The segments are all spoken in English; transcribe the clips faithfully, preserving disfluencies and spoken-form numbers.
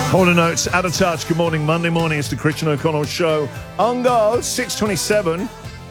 Corner notes, out of touch. Good morning, Monday morning. It's the Christian O'Connell Show. On go, six twenty-seven.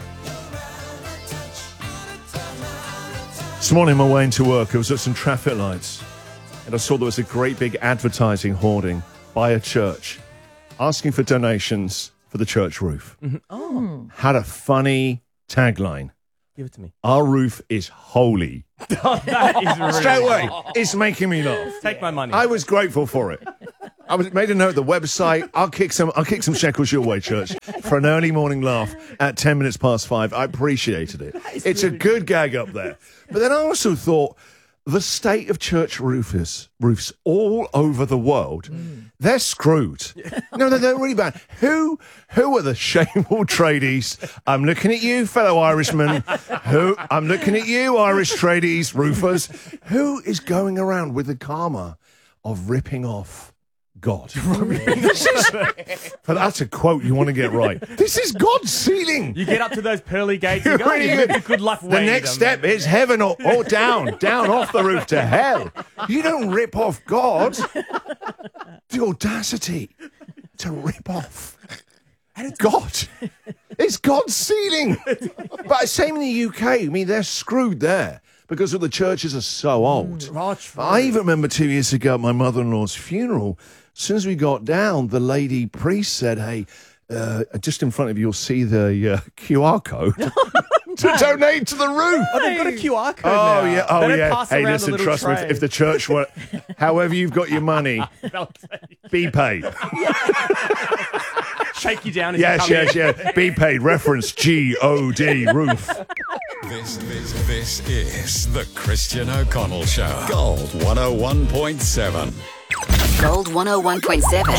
This morning, on my way into work, I was at some traffic lights, and I saw there was a great big advertising hoarding by a church asking for donations for the church roof. Mm-hmm. Oh. Had a funny tagline. Give it to me. Our roof is holy. Oh, that is really Straight away, it's making me laugh. Take my money. I was grateful for it. I was made a note of the website. I'll kick some. I'll kick some shekels your way, church, for an early morning laugh at ten minutes past five. I appreciated it. It's really a good gag up there. But then I also thought the state of church roofers, roofs all over the world, mm. they're screwed. No, they're, they're really bad. Who, who are the shameful tradies? I'm looking at you, fellow Irishmen. Who? I'm looking at you, Irish tradies, roofers. Who is going around with the karma of ripping off God? This is, but that's a quote you want to get right. This is God's ceiling. You get up to those pearly gates and go, you live a good life. The next step is heaven or, or down, down off the roof to hell. You don't rip off God. The audacity to rip off God. It's God's ceiling. But same in the U K. I mean, they're screwed there because the churches are so old. Mm, I even remember two years ago at my mother-in-law's funeral, as soon as we got down, the lady priest said, hey, uh, just in front of you, you'll see the uh, Q R code to donate to the roof. Oh, they've got a Q R code Oh, now. yeah. Oh, they yeah. Pass hey, around listen, the trust me, tray. if, if the church were, however you've got your money, be paid. Shake you down as yes, you yes, come in. yes. Be paid. Reference G O D, roof. This, this, this is the Christian O'Connell Show. Gold one oh one point seven. Gold one oh one point seven.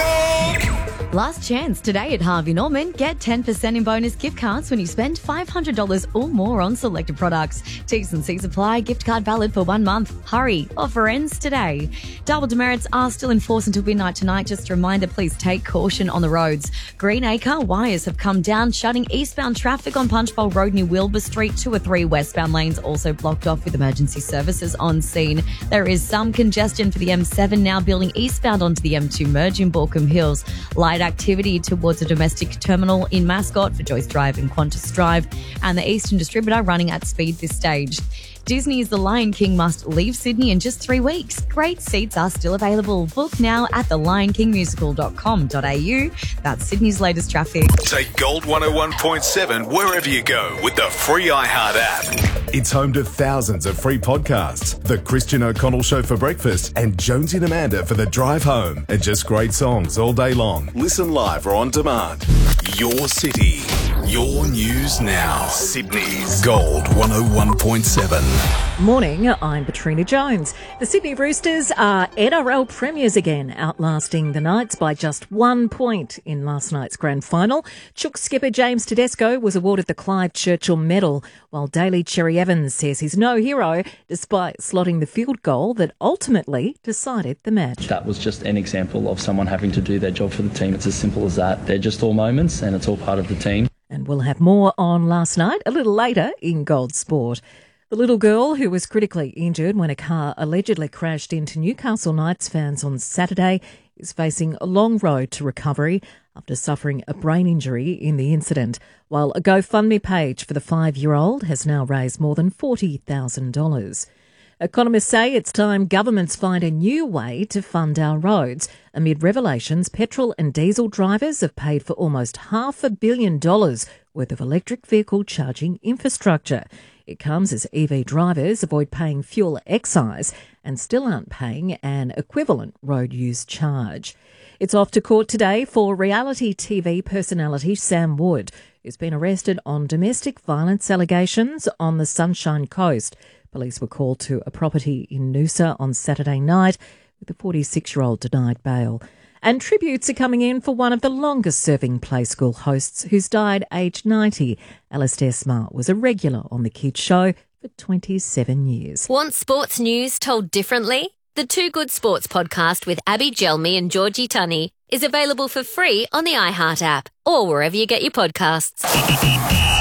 Last chance today at Harvey Norman. Get ten percent in bonus gift cards when you spend five hundred dollars or more on selected products. T's and C's apply. Gift card valid for one month. Hurry. Offer ends today. Double demerits are still in force until midnight tonight. Just a reminder, please take caution on the roads. Greenacre wires have come down, shutting eastbound traffic on Punchbowl Road near Wilbur Street. Two or three westbound lanes also blocked off with emergency services on scene. There is some congestion for the M seven now building eastbound onto the M two merge in Balcombe Hills. Light activity towards a domestic terminal in Mascot for Joyce Drive and Qantas Drive, and the Eastern Distributor running at speed this stage. Disney's The Lion King must leave Sydney in just three weeks. Great seats are still available. Book now at the lion king musical dot com dot a u. That's Sydney's latest traffic. Take Gold one oh one point seven wherever you go with the free iHeart app. It's home to thousands of free podcasts. The Christian O'Connell Show for breakfast and Jonesy and Amanda for the drive home. And just great songs all day long. Listen live or on demand. Your city, your news now. Sydney's Gold one oh one point seven. Morning, I'm Katrina Jones. The Sydney Roosters are N R L premiers again, outlasting the Knights by just one point in last night's grand final. Chook skipper James Tedesco was awarded the Clive Churchill Medal, while Daly Cherry Evans says he's no hero despite slotting the field goal that ultimately decided the match. That was just an example of someone having to do their job for the team. It's as simple as that. They're just all moments and it's all part of the team. And we'll have more on last night a little later in Gold Sport. The little girl who was critically injured when a car allegedly crashed into Newcastle Knights fans on Saturday is facing a long road to recovery after suffering a brain injury in the incident, while a GoFundMe page for the five-year-old has now raised more than forty thousand dollars. Economists say it's time governments find a new way to fund our roads. Amid revelations, petrol and diesel drivers have paid for almost half a billion dollars worth of electric vehicle charging infrastructure. It comes as E V drivers avoid paying fuel excise and still aren't paying an equivalent road use charge. It's off to court today for reality T V personality Sam Wood, who's been arrested on domestic violence allegations on the Sunshine Coast. Police were called to a property in Noosa on Saturday night, with the forty-six-year-old denied bail. And tributes are coming in for one of the longest-serving Play School hosts who's died aged ninety. Alistair Smart was a regular on The Kids Show for twenty-seven years. Want sports news told differently? The Two Good Sports podcast with Abby Gelmy and Georgie Tunney is available for free on the iHeart app or wherever you get your podcasts.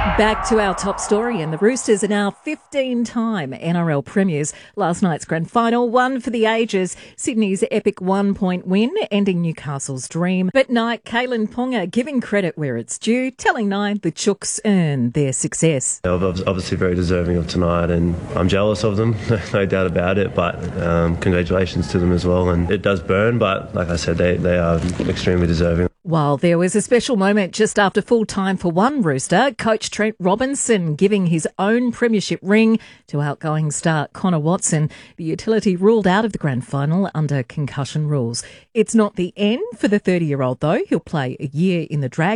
Back to our top story, and the Roosters are now fifteen-time N R L premiers. Last night's grand final, one for the ages. Sydney's epic one-point win, ending Newcastle's dream. But Knight, Kalen Ponga giving credit where it's due, telling Nine the Chooks earned their success. They're obviously very deserving of tonight, and I'm jealous of them, no doubt about it, but um, congratulations to them as well. And it does burn, but like I said, they, they are extremely deserving. While there was a special moment just after full time for one Rooster, coach Trent Robinson giving his own premiership ring to outgoing star Connor Watson. The utility ruled out of the grand final under concussion rules. It's not the end for the thirty-year-old though. He'll play a year in the Dragons.